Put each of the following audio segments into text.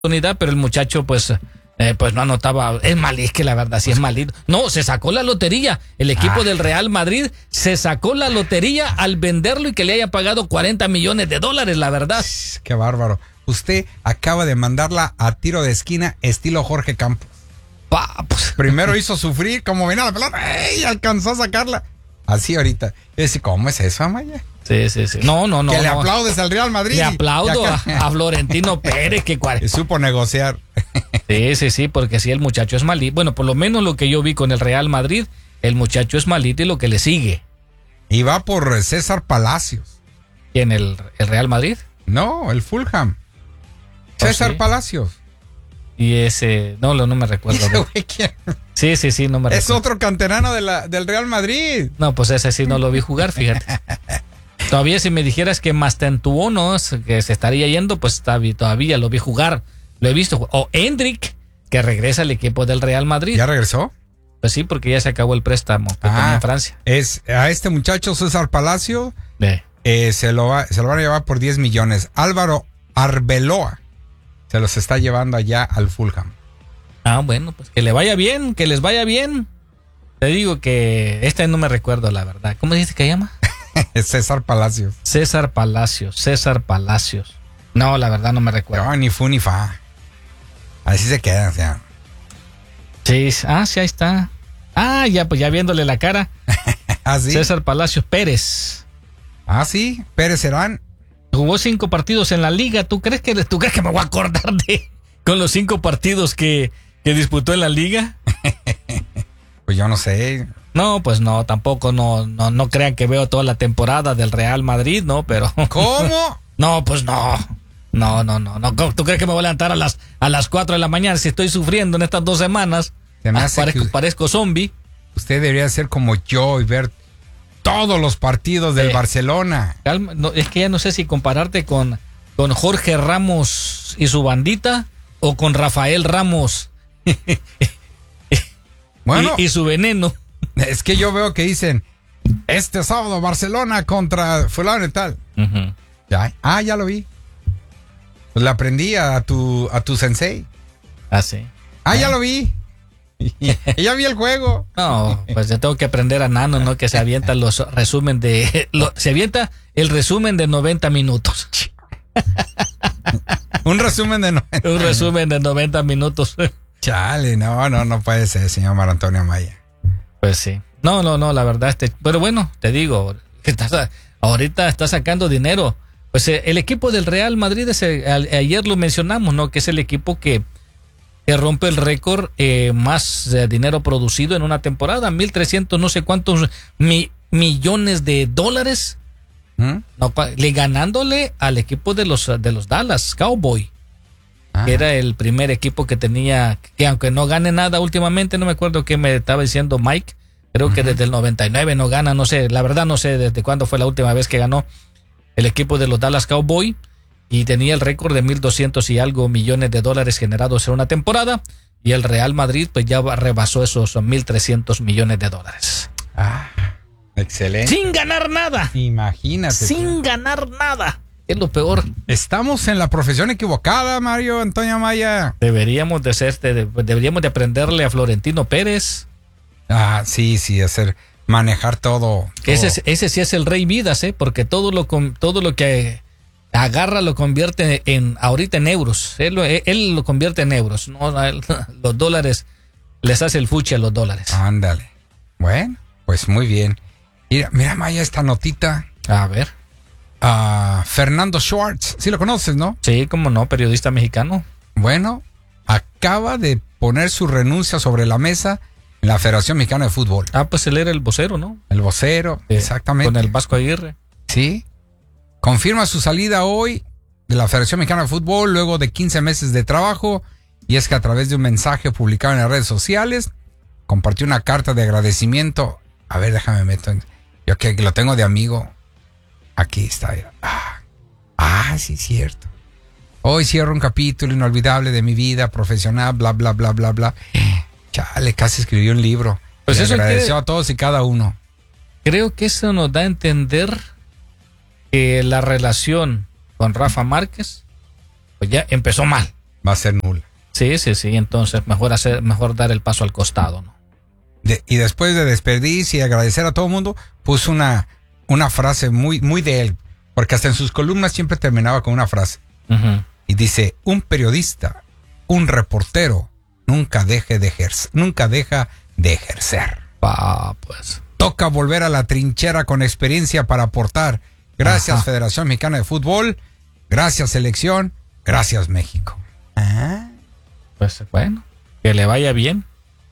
oportunidad, pero el muchacho pues no anotaba. Es malito, es que la verdad sí es malito. No, se sacó la lotería. El equipo del Real Madrid se sacó la lotería al venderlo y que le haya pagado $40 millones, la verdad. Qué bárbaro. Usted acaba de mandarla a tiro de esquina estilo Jorge Campos. Pues. Primero hizo sufrir, como venía la pelota, ¡ey! Alcanzó a sacarla. Así ahorita. Yo decía, ¿cómo es eso, Amaya? Sí. No. Que le aplaudes al Real Madrid. Le aplaudo a Florentino Pérez, que supo negociar. Sí, porque sí, el muchacho es malito. Bueno, por lo menos lo que yo vi con el Real Madrid, el muchacho es malito y lo que le sigue. Y va por César Palacios. ¿Quién, el Real Madrid? No, el Fulham. César Palacios. Y ese, no me recuerdo. Sí, no me recuerdo. Es otro canterano del Real Madrid. No, pues ese sí no lo vi jugar, fíjate. Todavía si me dijeras que Mastentuono, que se estaría yendo, pues todavía lo vi jugar. Lo he visto. O Hendrik, que regresa al equipo del Real Madrid. ¿Ya regresó? Pues sí, porque ya se acabó el préstamo que tenía en Francia. A este muchacho César Palacio se lo van a llevar por 10 millones. Álvaro Arbeloa se los está llevando allá al Fulham. Bueno, pues que le vaya bien, que les vaya bien. Te digo que no me recuerdo, la verdad. ¿Cómo dice que llama? César Palacios. César Palacios. No, la verdad no me recuerdo. No, ni fu ni fa. Así se queda, o sea. Sí, sí, ahí está. Ya, pues ya viéndole la cara. ¿Sí? César Palacios Pérez. Sí, Pérez Serán. Jugó 5 partidos en la liga. ¿Tú crees que me voy a acordar con los 5 partidos que disputó en la liga? Pues yo no sé. No, pues no, tampoco no crean que veo toda la temporada del Real Madrid, ¿no? Pero. ¿Cómo? No, pues no. No. ¿Tú crees que me voy a levantar a las 4 de la mañana si estoy sufriendo en estas 2 semanas? Parezco zombie. Usted debería ser como yo y ver todos los partidos del Barcelona. Calma, es que ya no sé si compararte con Jorge Ramos y su bandita o con Rafael Ramos bueno, y su veneno. Es que yo veo que dicen este sábado Barcelona contra fulano y tal. Uh-huh. Ya lo vi. Pues le aprendí a tu sensei. Sí. Ya lo vi. Y ya vi el juego. No, pues ya tengo que aprender a Nano, ¿no? Que se avienta se avienta el resumen de 90 minutos. Un resumen de 90 Un resumen de 90 minutos. Chale, no puede ser, señor Mar Antonio Amaya. Pues sí. No, la verdad, pero bueno, te digo, ahorita está sacando dinero. Pues el equipo del Real Madrid, ayer lo mencionamos, ¿no? Que es el equipo que rompe el récord más dinero producido en una temporada, 1.300 no sé cuántos millones de dólares, ganándole al equipo de los Dallas Cowboys, que era el primer equipo que tenía, que aunque no gane nada últimamente, no me acuerdo qué me estaba diciendo Mike, creo que desde el 99 no gana, no sé, la verdad no sé desde cuándo fue la última vez que ganó el equipo de los Dallas Cowboys. Y tenía el récord de 1.200 y algo millones de dólares generados en una temporada. Y el Real Madrid pues ya rebasó esos 1.300 millones de dólares. Excelente. Sin ganar nada. Imagínate. Sin ganar nada. Es lo peor. Estamos en la profesión equivocada, Mario Antonio Amaya. Deberíamos de aprenderle a Florentino Pérez. Sí, manejar todo. Ese sí es el rey Midas, porque todo lo que agarra lo convierte ahorita en euros. Él lo convierte en euros. No, los dólares les hace el fuchi a los dólares. Ándale. Bueno, pues muy bien. Mira Maya, esta notita. A ver. Fernando Schwartz, sí lo conoces, ¿no? Sí, cómo no, periodista mexicano. Bueno, acaba de poner su renuncia sobre la mesa en la Federación Mexicana de Fútbol. Pues él era el vocero, ¿no? El vocero, exactamente. Con el Vasco Aguirre. Sí. Confirma su salida hoy de la Federación Mexicana de Fútbol luego de 15 meses de trabajo, y es que a través de un mensaje publicado en las redes sociales compartió una carta de agradecimiento. A ver, déjame meter. Yo que lo tengo de amigo. Aquí está. Sí, cierto. Hoy cierro un capítulo inolvidable de mi vida profesional, bla, bla, bla, bla, bla. Chale, casi escribió un libro. Pues eso agradeció a todos y cada uno. Creo que eso nos da a entender que la relación con Rafa Márquez pues ya empezó mal. va a ser nula. Sí, entonces mejor dar el paso al costado, ¿no? Y después de despedirse y agradecer a todo el mundo, puso una frase muy, muy de él, porque hasta en sus columnas siempre terminaba con una frase. Uh-huh. Y dice, un periodista, un reportero, nunca deja de ejercer. Pues. Toca volver a la trinchera con experiencia para aportar. Gracias, Ajá. Federación Mexicana de Fútbol. Gracias, selección. Gracias, México. Pues bueno, que le vaya bien.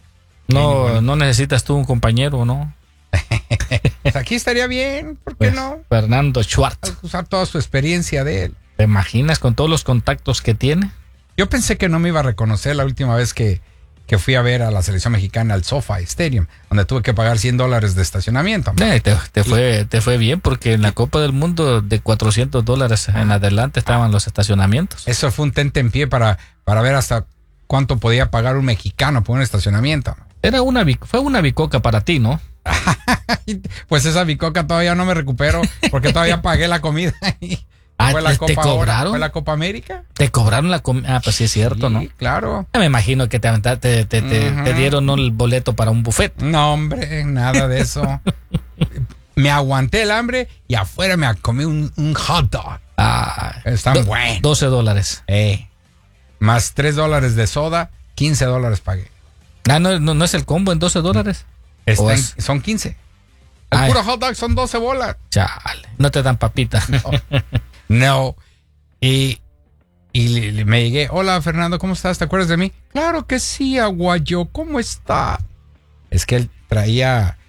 No necesitas tú un compañero, ¿no? Pues aquí estaría bien, ¿por qué Pues, no? Fernando Schwartz. Usar toda su experiencia de él. ¿Te imaginas con todos los contactos que tiene? Yo pensé que no me iba a reconocer la última vez que fui a ver a la selección mexicana al SoFi Stadium, donde tuve que pagar $100 de estacionamiento. Te fue bien porque en la Copa del Mundo de $400 en adelante estaban los estacionamientos. Eso fue un tentempié para ver hasta cuánto podía pagar un mexicano por un estacionamiento. Fue una bicoca para ti, ¿no? Pues esa bicoca todavía no me recupero porque todavía pagué la comida. Fue la ¿te Copa cobraron? ¿Fue la Copa América? Te cobraron la comida. Ah, pues sí es cierto, Sí, ¿no? claro. Me imagino que te dieron el boleto para un buffet. No, hombre, nada de eso. Me aguanté el hambre y afuera me comí un hot dog. Están buenos. $12. Más $3 de soda, $15 pagué. No es el combo en $12. Son 15. El puro hot dog son 12 bolas. Chale, no te dan papita. No. Y me llegué. Hola, Fernando, ¿cómo estás? ¿Te acuerdas de mí? Claro que sí, Aguayo. ¿Cómo está? Es que él traía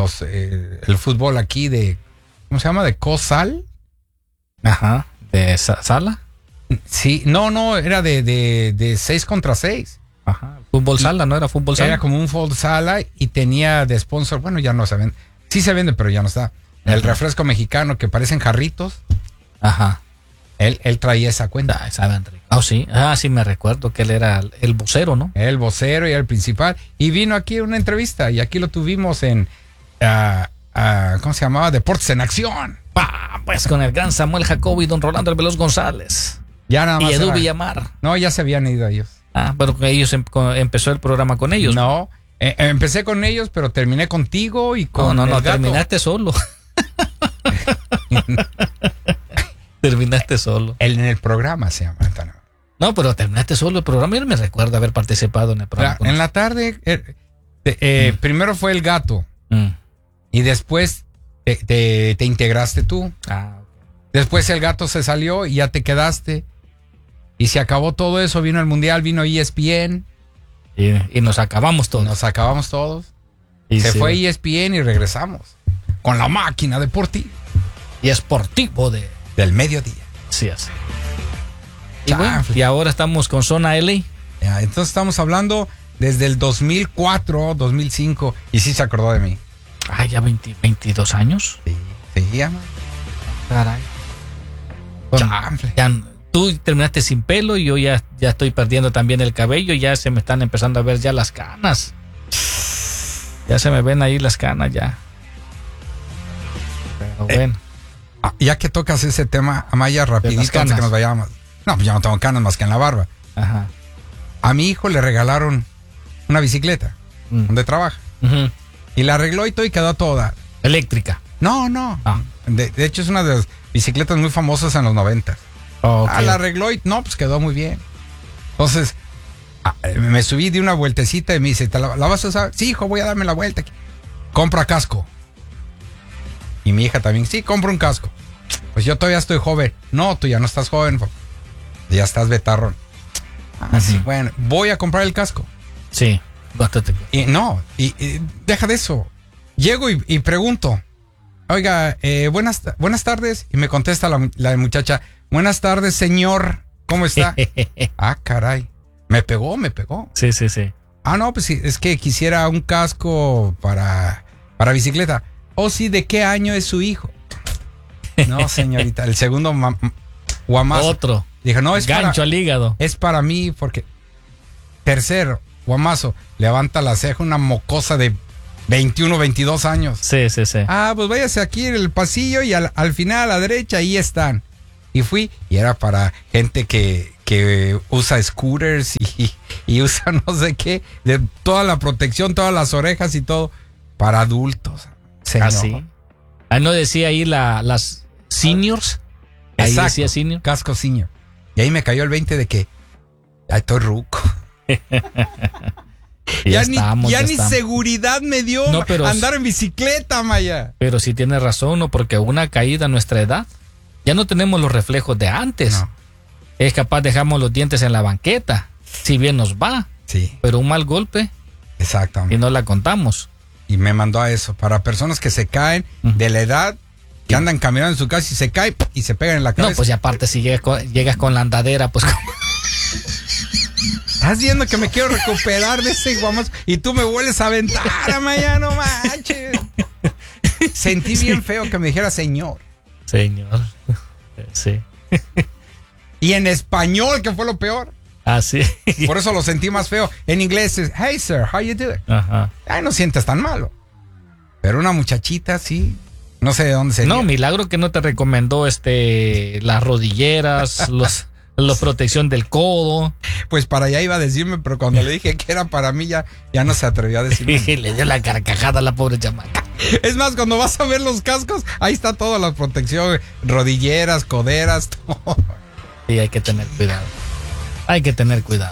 el fútbol aquí de... ¿Cómo se llama? ¿De COSAL? Ajá. ¿De sala? Sí. No. Era de 6 contra 6. Ajá. Fútbol sala, ¿no era fútbol sala? Era como un fútbol sala y tenía de sponsor... Bueno, ya no se vende. Sí se vende, pero ya no está. El refresco mexicano que parecen jarritos. Ajá. Él traía esa cuenta. Saben rico. Oh, sí. Sí me recuerdo que él era el vocero, ¿no? El vocero y el principal. Y vino aquí a una entrevista y aquí lo tuvimos en... ¿cómo se llamaba? Deportes en Acción. Pues con el gran Samuel Jacobo y don Rolando El Veloz González. Ya nada más. Y Edu Villamar. No, ya se habían ido ellos. Pero ellos empezó el programa con ellos. No, empecé con ellos, pero terminé contigo y con No, el gato. terminaste solo. Terminaste solo. En el programa se llama. No, pero terminaste solo el programa. Yo no me recuerdo haber participado en el programa. En la tarde, primero fue el gato. Y después te integraste tú. Después el gato se salió y ya te quedaste. Y se acabó todo eso. Vino el Mundial, vino ESPN. Y nos acabamos todos. Nos acabamos todos. Y se fue ESPN y regresamos. Con la máquina deportiva. Y esportivo del mediodía. Sí, así. Y ahora estamos con Zona LA. Entonces estamos hablando desde el 2004, 2005. Y sí se acordó de mí. Ya 22 años. Sí, ya. Caray. Tú terminaste sin pelo y yo ya estoy perdiendo también el cabello. Ya se me están empezando a ver ya las canas. Ya se me ven ahí las canas ya. Pero bueno. Ya que tocas ese tema, Amaya, rapidito antes que nos vayamos. No, pues ya no tengo canas más que en la barba. Ajá. A mi hijo le regalaron una bicicleta donde trabaja. Y la arregló y todo y quedó toda. ¿Eléctrica? No. De hecho es una de las bicicletas muy famosas en los 90. Okay. La arregló y no, pues quedó muy bien. Entonces me subí de una vueltecita y me dice, ¿la vas a usar? Sí, hijo, voy a darme la vuelta. Compra casco. Y mi hija también, sí, compra un casco. Pues yo todavía estoy joven. No, tú ya no estás joven. Ya estás betarrón. Sí, bueno, voy a comprar el casco. Sí, bastante. Y deja de eso. Llego y pregunto, oiga, buenas tardes. Y me contesta la muchacha, buenas tardes, señor. ¿Cómo está? Caray. Me pegó. Sí. No, pues sí, es que quisiera un casco para bicicleta. Sí, ¿de qué año es su hijo? No, señorita, el segundo guamazo. Otro. Dijo, no, es gancho al hígado. Es para mí, porque tercero, guamazo, levanta la ceja una mocosa de 21, 22 años. Sí. Pues váyase aquí en el pasillo y al final a la derecha, ahí están. Y fui, y era para gente que que usa scooters y usa no sé qué, de toda la protección, todas las orejas y todo, para adultos. Señor. Así. Ahí no decía ahí las seniors. Ahí Exacto, decía senior. casco senior. Y ahí me cayó el 20 de que ya estoy ruco. Ya ni seguridad me dio andar en bicicleta, Maya. Pero sí tienes razón, ¿no? Porque una caída a nuestra edad, ya no tenemos los reflejos de antes. No. Es capaz dejamos los dientes en la banqueta, si bien nos va. Sí. Pero un mal golpe. Exactamente. Y no la contamos. Y me mandó a eso, para personas que se caen de la edad, que andan caminando en su casa y se caen y se pegan en la cabeza. No, pues y aparte si llegas con la andadera, pues... Estás viendo que me quiero recuperar de ese guamazo y tú me vuelves a aventar, Amaya, no manches. Sentí bien feo que me dijera señor. Señor. Sí. Y en español, que fue lo peor. Ah, sí. Por eso lo sentí más feo. En inglés es, hey sir, how you doing? Ajá. Ay, no sientes tan malo. Pero una muchachita, sí. No sé de dónde sería. No, milagro que no te recomendó las rodilleras, la protección del codo. Pues para allá iba a decirme, pero cuando le dije que era para mí ya no se atrevió a decirme. Le dio la carcajada a la pobre chamaca. Es más, cuando vas a ver los cascos, ahí está toda la protección, rodilleras, coderas, todo. Sí, hay que tener cuidado. Hay que tener cuidado.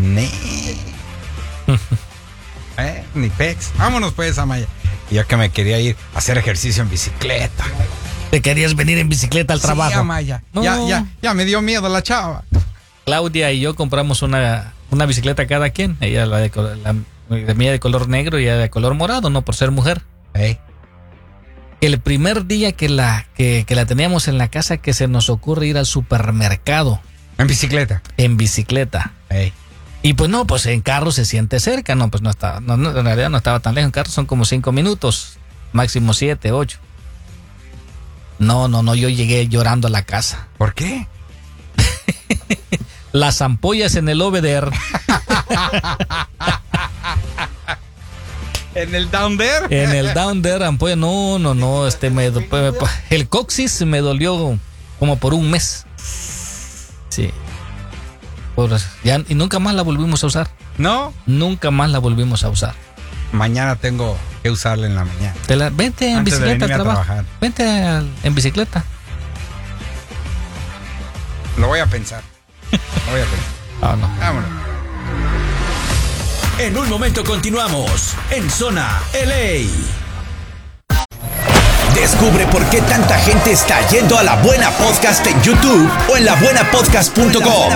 Ni pex. Vámonos pues, Amaya. Ya que me quería ir a hacer ejercicio en bicicleta. ¿Te querías venir en bicicleta al trabajo? Sí, Amaya. No. Ya me dio miedo la chava. Claudia y yo compramos una bicicleta cada quien. Ella la mía de color negro y ella de color morado, no por ser mujer. Hey. El primer día que la teníamos en la casa, que se nos ocurre ir al supermercado. ¿En bicicleta? En bicicleta. Hey. Y pues no, pues en carro se siente cerca, no, pues no estaba, no, en realidad no estaba tan lejos. En carro son como 5 minutos, máximo 7, 8. No, yo llegué llorando a la casa. ¿Por qué? Las ampollas en el over. ¿En el down there? En el down there, ampolla, no, el coxis me dolió como por un mes. Sí. Y nunca más la volvimos a usar. ¿No? Nunca más la volvimos a usar. Mañana tengo que usarla en la mañana. Vente en bicicleta al trabajo. Vente en bicicleta. Lo voy a pensar. No. Vámonos. En un momento continuamos en Zona LA. Descubre por qué tanta gente está yendo a La Buena Podcast en YouTube o en labuenapodcast.com.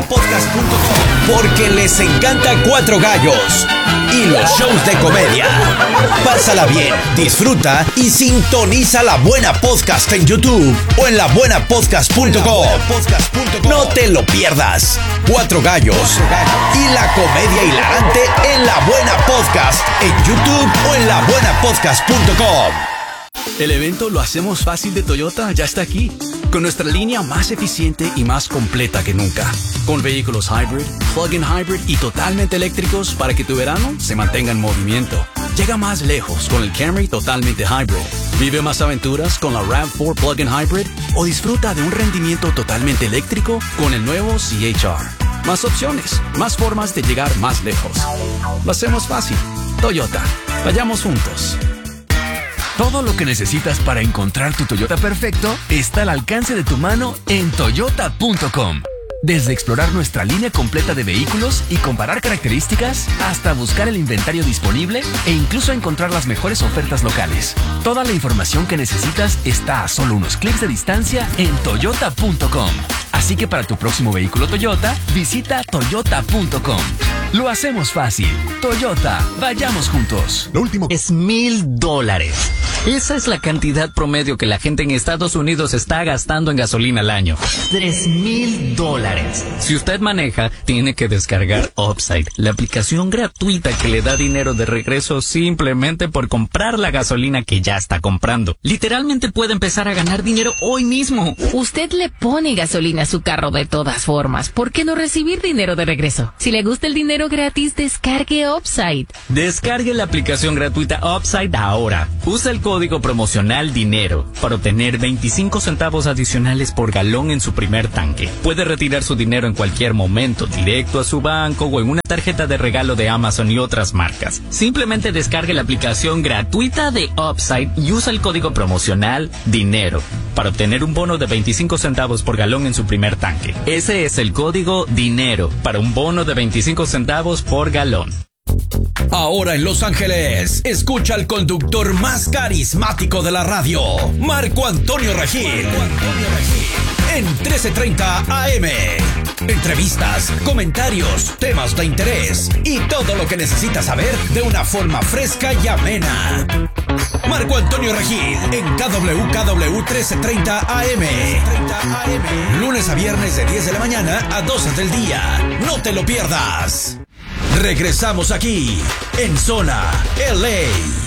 Porque les encanta Cuatro Gallos y los shows de comedia. Pásala bien, disfruta y sintoniza La Buena Podcast en YouTube o en labuenapodcast.com. No te lo pierdas. Cuatro Gallos y la comedia hilarante en La Buena Podcast en YouTube o en labuenapodcast.com. El evento Lo Hacemos Fácil de Toyota ya está aquí, con nuestra línea más eficiente y más completa que nunca, con vehículos hybrid, plug-in hybrid y totalmente eléctricos para que tu verano se mantenga en movimiento. Llega más lejos con el Camry totalmente hybrid. Vive más aventuras con la RAV4 plug-in hybrid o disfruta de un rendimiento totalmente eléctrico con el nuevo CHR. Más opciones, más formas de llegar más lejos. Lo hacemos fácil. Toyota. Vayamos juntos. Todo lo que necesitas para encontrar tu Toyota perfecto está al alcance de tu mano en toyota.com. Desde explorar nuestra línea completa de vehículos y comparar características, hasta buscar el inventario disponible e incluso encontrar las mejores ofertas locales. Toda la información que necesitas está a solo unos clics de distancia en toyota.com. Así que para tu próximo vehículo Toyota, visita toyota.com. Lo hacemos fácil. Toyota, vayamos juntos. Lo último es $1,000. Esa es la cantidad promedio que la gente en Estados Unidos está gastando en gasolina al año. $3,000. Si usted maneja, tiene que descargar Upside, la aplicación gratuita que le da dinero de regreso simplemente por comprar la gasolina que ya está comprando. Literalmente puede empezar a ganar dinero hoy mismo. Usted le pone gasolina a su carro de todas formas. ¿Por qué no recibir dinero de regreso? Si le gusta el dinero gratis, descargue Upside. Descargue la aplicación gratuita Upside ahora. Usa el código código promocional DINERO para obtener 25 centavos adicionales por galón en su primer tanque. Puede retirar su dinero en cualquier momento, directo a su banco o en una tarjeta de regalo de Amazon y otras marcas. Simplemente descargue la aplicación gratuita de Upside y usa el código promocional DINERO para obtener un bono de 25 centavos por galón en su primer tanque. Ese es el código DINERO para un bono de 25 centavos por galón. Ahora en Los Ángeles, escucha al conductor más carismático de la radio, Marco Antonio Regil. En 1330 AM. Entrevistas, comentarios, temas de interés y todo lo que necesitas saber de una forma fresca y amena. Marco Antonio Regil en KWKW 1330 AM. Lunes a viernes de 10 de la mañana a 12 del día. No te lo pierdas. Regresamos aquí en Zona LA.